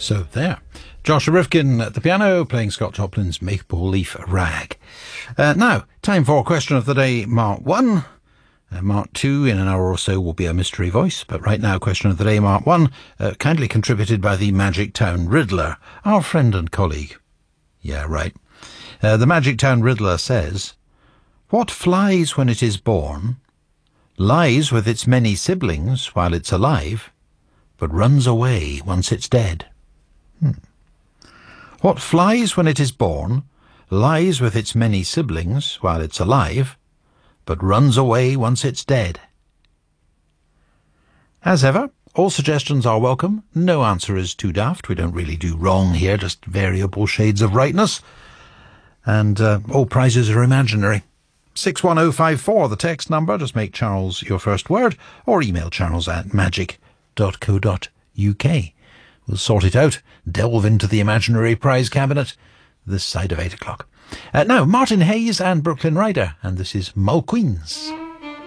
So there. Joshua Rifkin at the piano, playing Scott Joplin's Maple Leaf Rag. Now, time for question of the day, Mark 1. Mark 2, in an hour or so, will be a mystery voice. But right now, question of the day, Mark 1, kindly contributed by the Magic Town Riddler, our friend and colleague. Yeah, right. The Magic Town Riddler says, what flies when it is born, lies with its many siblings while it's alive, but runs away once it's dead? What flies when it is born, lies with its many siblings while it's alive, but runs away once it's dead? As ever, all suggestions are welcome. No answer is too daft. We don't really do wrong here, just variable shades of rightness. And all prizes are imaginary. 61054, the text number. Just make Charles your first word, or email charles@magic.co.uk. We'll sort it out, delve into the imaginary prize cabinet this side of 8 o'clock. Now, Martin Hayes and Brooklyn Rider, and this is Mull Queens.